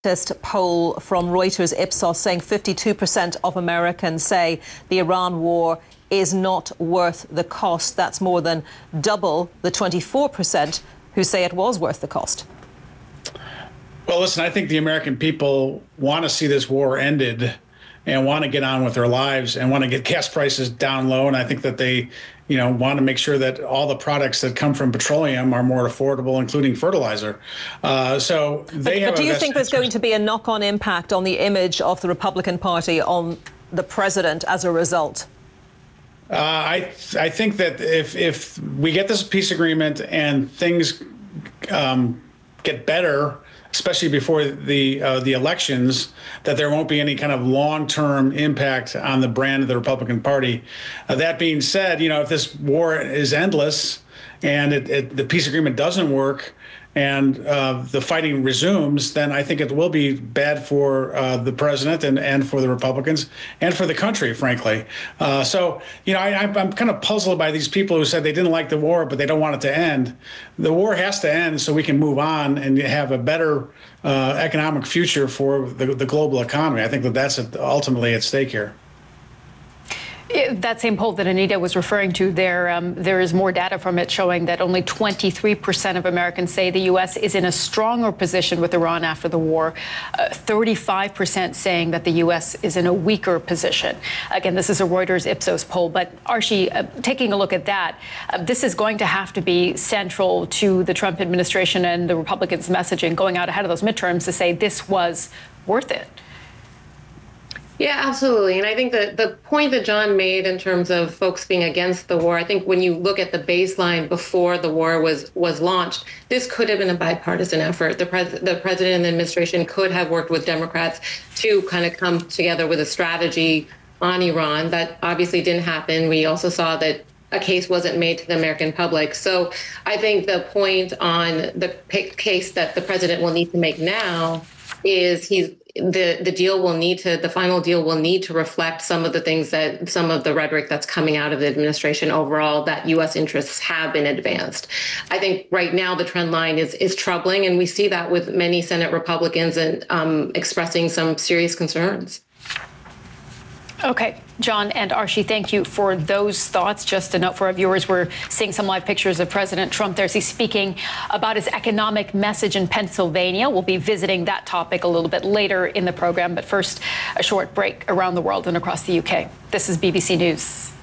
latest poll from Reuters Ipsos saying 52% of Americans say the Iran war is not worth the cost. That's more than double the 24% who say it was worth the cost. Well, listen, I think the American people want to see this war ended and want to get on with their lives and want to get gas prices down low. And I think that they, want to make sure that all the products that come from petroleum are more affordable, including fertilizer. But do you think there's going to be a knock-on impact on the image of the Republican Party on the president as a result? I think that if we get this peace agreement and things get better, especially before the elections, that there won't be any kind of long-term impact on the brand of the Republican Party. That being said, if this war is endless and the peace agreement doesn't work and the fighting resumes, then I think it will be bad for the president and for the Republicans and for the country, frankly. I'm kind of puzzled by these people who said they didn't like the war, but they don't want it to end. The war has to end so we can move on and have a better economic future for the global economy. I think that's ultimately at stake here. That same poll that Anita was referring to, there is more data from it showing that only 23% of Americans say the U.S. is in a stronger position with Iran after the war, 35% saying that the U.S. is in a weaker position. Again, this is a Reuters Ipsos poll. But Archie, taking a look at that, this is going to have to be central to the Trump administration and the Republicans' messaging going out ahead of those midterms to say this was worth it. Yeah, absolutely. And I think that the point that John made in terms of folks being against the war, I think when you look at the baseline before the war was launched, this could have been a bipartisan effort. The president and the administration could have worked with Democrats to kind of come together with a strategy on Iran. That obviously didn't happen. We also saw that a case wasn't made to the American public. So I think the point on the case that the president will need to make now is the final deal will need to reflect some of the rhetoric that's coming out of the administration overall, that U.S. interests have been advanced. I think right now the trend line is troubling, and we see that with many Senate Republicans and expressing some serious concerns. Okay, John and Archie, thank you for those thoughts. Just a note for our viewers, we're seeing some live pictures of President Trump there as he's speaking about his economic message in Pennsylvania. We'll be visiting that topic a little bit later in the program. But first, a short break around the world and across the UK. This is BBC News.